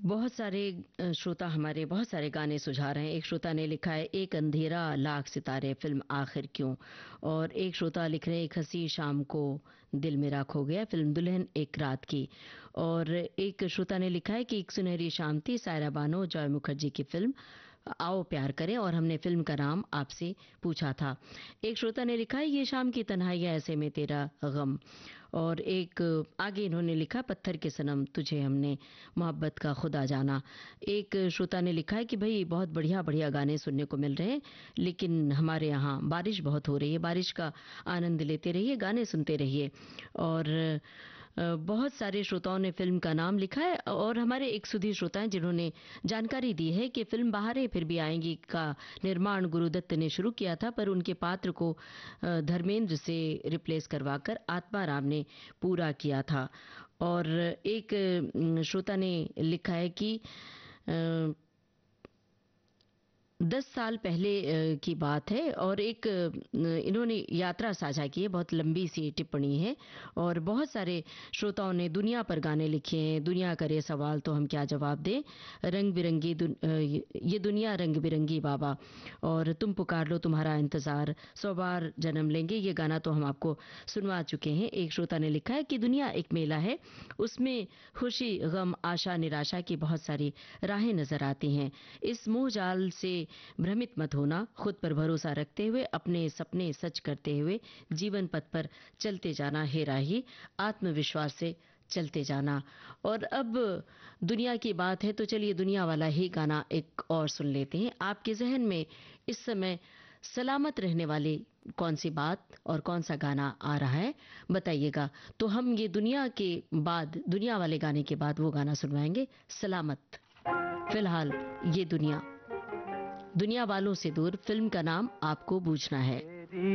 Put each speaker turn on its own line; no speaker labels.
बहुत सारे श्रोता हमारे बहुत सारे गाने सुझा रहे हैं। एक श्रोता ने लिखा है एक अंधेरा लाख सितारे फिल्म आखिर क्यों, और एक श्रोता लिख रहे हैं एक हंसी शाम को दिल मेरा खो गया फिल्म दुल्हन एक रात की, और एक श्रोता ने लिखा है कि एक सुनहरी शाम थी सायरा बानो जॉय मुखर्जी की फिल्म आओ प्यार करें, और हमने फिल्म का नाम आपसे पूछा था। एक श्रोता ने लिखा है ये शाम की तन्हाइयां ऐसे में तेरा गम, और एक आगे इन्होंने लिखा पत्थर के सनम तुझे हमने मोहब्बत का खुदा जाना। एक श्रोता ने लिखा है कि भाई बहुत बढ़िया बढ़िया गाने सुनने को मिल रहे हैं, लेकिन हमारे यहाँ बारिश बहुत हो रही है, बारिश का आनंद लेते रहिए, गाने सुनते रहिए। और बहुत सारे श्रोताओं ने फिल्म का नाम लिखा है, और हमारे एक सुधी श्रोता हैं जिन्होंने जानकारी दी है कि फिल्म बहारें फिर भी आएंगी का निर्माण गुरुदत्त ने शुरू किया था, पर उनके पात्र को धर्मेंद्र से रिप्लेस करवाकर आत्मा राम ने पूरा किया था। और एक श्रोता ने लिखा है कि 10 साल पहले की बात है, और एक इन्होंने यात्रा साझा की है, बहुत लंबी सी टिप्पणी है। और बहुत सारे श्रोताओं ने दुनिया पर गाने लिखे हैं, दुनिया करे सवाल तो हम क्या जवाब दें, रंग बिरंगी ये दुनिया रंग बिरंगी बाबा, और तुम पुकार लो तुम्हारा इंतजार, 100 बार जन्म लेंगे, ये गाना तो हम आपको सुनवा चुके हैं। एक श्रोता ने लिखा है कि दुनिया एक मेला है, उसमें खुशी गम आशा निराशा की बहुत सारी राहें नजर आती हैं, इस मोह जाल से भ्रमित मत होना, खुद पर भरोसा रखते हुए अपने सपने सच करते हुए जीवन पथ पर चलते जाना, हे राही आत्मविश्वास से चलते जाना। और अब दुनिया की बात है तो चलिए दुनिया वाला ही गाना एक और सुन लेते हैं। आपके जहन में इस समय सलामत रहने वाली कौन सी बात और कौन सा गाना आ रहा है बताइएगा, तो हम ये दुनिया के बाद, दुनिया वाले गाने के बाद वो गाना सुनवाएंगे सलामत। फिलहाल ये दुनिया वालों से दूर फिल्म का नाम आपको बूझना है।